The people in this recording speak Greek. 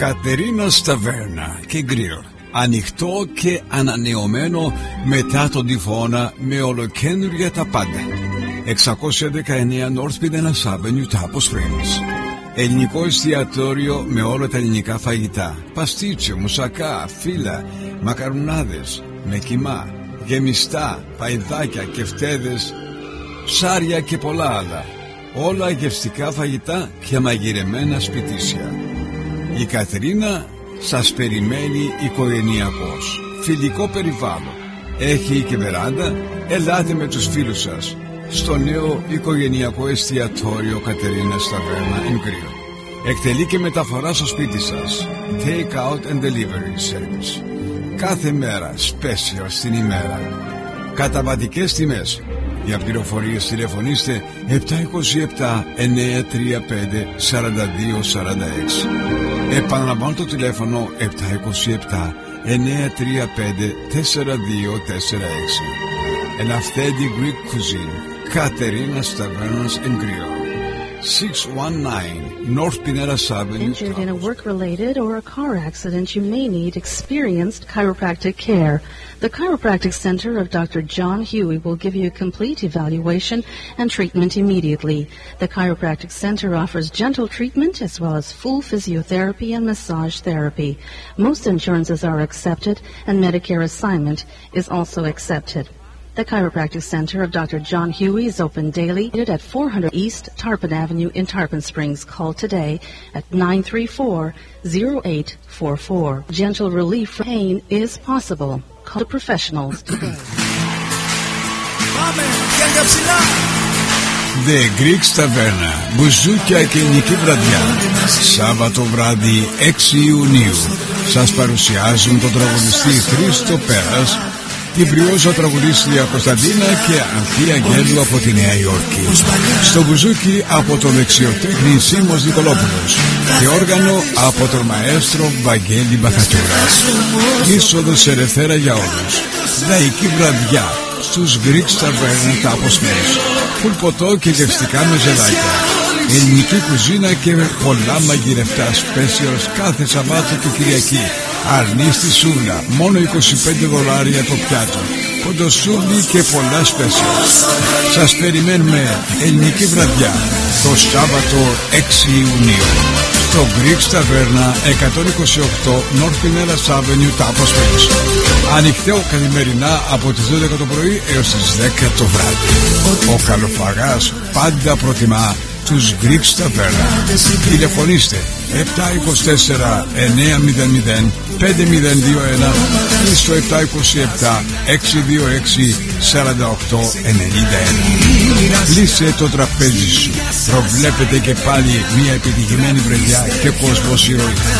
Κατερίνας Ταβέρνα και Γκριλ. Ανοιχτό και ανανεωμένο μετά τον τυφώνα με ολοκαίνουργια τα πάντα. 619 North Pinellas Avenue, Tapo Springs. Ελληνικό εστιατόριο με όλα τα ελληνικά φαγητά. Παστίτσιο, μουσακά, φύλλα, μακαρουνάδες, με κιμά, γεμιστά, παϊδάκια, κεφτέδες, ψάρια και πολλά άλλα. Όλα γευστικά φαγητά και μαγειρεμένα σπιτίσια. Η Κατερίνα σας περιμένει οικογενειακός. Φιλικό περιβάλλον. Έχει και βεράντα. Ελάτε με τους φίλους σας στο νέο οικογενειακό εστιατόριο Κατερίνας Ταβέρνα and Grill. Εκτελεί και μεταφορά στο σπίτι σας. Take out and delivery service. Κάθε μέρα special στην ημέρα. Καταβατικές τιμές. Για πληροφορίες τηλεφωνήστε 727-935-4246. Επαναλαμβάνω το τηλέφωνο 727-935-4246. An authentic Greek cuisine, Katerina's Tavernas and Grill. 619 North Pinellas Avenue. Injured in a work-related or a car accident, you may need experienced chiropractic care. The Chiropractic Center of Dr. John Huey will give you a complete evaluation and treatment immediately. The Chiropractic Center offers gentle treatment as well as full physiotherapy and massage therapy. Most insurances are accepted and Medicare assignment is also accepted. The Chiropractic Center of Dr. John Huey is open daily at 400 East Tarpon Avenue in Tarpon Springs. Call today at 934-0844. Gentle relief from pain is possible. Call the professionals today. The Greek Taverna, μπουζούκια και ελληνική βραδιά. Σάββατο βράδυ 6 Ιουνίου. Σας παρουσιάζουν τον τραγουδιστή Χρήστο Πέρας, την πριόζα τραγουδίστρια Κωνσταντίνα και Ανθή Αγγέλου από τη Νέα Υόρκη. Στο μπουζούκι από τον δεξιοτέχνη Σίμος Νικολόπουλος και όργανο από τον μαέστρο Βαγγέλη Μπαχατούρα. Είσοδος ελευθέρα για όλους. Λαϊκή βραδιά στους Greek Tavern Tapo Springs. Φουλ ποτό και γευστικά μεζεδάκια. Ελληνική κουζίνα και πολλά μαγειρευτά specials κάθε Σαββάτο και Κυριακή. Αρνί στη σούβλα, μόνο $25 το πιάτο. Κοντοσούβλι και πολλά specials. Σας περιμένουμε ελληνική βραδιά το Σάββατο 6 Ιουνίου στο Greek Taverna 128 North Pinellas Avenue, Tapo Springs. Ανοιχτό καθημερινά από τις 12 το πρωί έως τις 10 το βράδυ. Ο καλοφαγάς πάντα προτιμά τους Greek Taverna. Τηλεφωνήστε 724-900-5021 ή στο 727-626-4891. Κλείσε το τραπέζι σου. Προβλέπετε και πάλι μια επιτυχημένη βραδιά και κόσμος ηρωή.